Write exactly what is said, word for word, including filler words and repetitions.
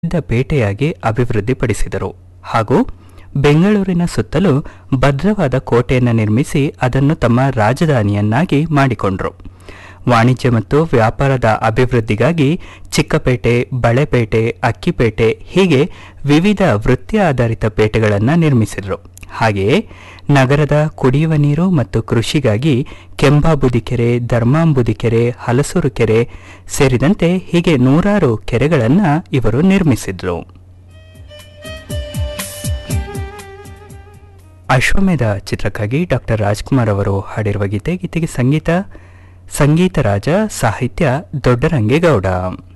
ಪೇಟೆಯಾಗಿ ಅಭಿವೃದ್ಧಿಪಡಿಸಿದರು ಹಾಗೂ ಬೆಂಗಳೂರಿನ ಸುತ್ತಲೂ ಭದ್ರವಾದ ಕೋಟೆಯನ್ನು ನಿರ್ಮಿಸಿ ಅದನ್ನು ತಮ್ಮ ರಾಜಧಾನಿಯನ್ನಾಗಿ ಮಾಡಿಕೊಂಡರು. ವಾಣಿಜ್ಯ ಮತ್ತು ವ್ಯಾಪಾರದ ಅಭಿವೃದ್ಧಿಗಾಗಿ ಚಿಕ್ಕಪೇಟೆ, ಬಳೆಪೇಟೆ, ಅಕ್ಕಿಪೇಟೆ ಹೀಗೆ ವಿವಿಧ ವೃತ್ತಿ ಆಧಾರಿತ ಪೇಟೆಗಳನ್ನು ನಿರ್ಮಿಸಿದರು. ಹಾಗೆಯೇ ನಗರದ ಕುಡಿಯುವ ನೀರು ಮತ್ತು ಕೃಷಿಗಾಗಿ ಕೆಂಬಾಬುದಿ ಕೆರೆ, ಧರ್ಮಾಂಬುದಿ ಕೆರೆ, ಹಲಸೂರು ಕೆರೆ ಸೇರಿದಂತೆ ಹೀಗೆ ನೂರಾರು ಕೆರೆಗಳನ್ನು ಇವರು ನಿರ್ಮಿಸಿದರು. ಅಶ್ವಮೇಧ ಚಿತ್ರಕ್ಕಾಗಿ ಡಾಕ್ಟರ್ ರಾಜ್ಕುಮಾರ್ ಅವರು ಹಾಡಿರುವ ಗೀತೆ. ಗೀತೆಗೆ ಸಂಗೀತ ಸಂಗೀತ ರಾಜ, ಸಾಹಿತ್ಯ ದೊಡ್ಡರಂಗೇಗೌಡ.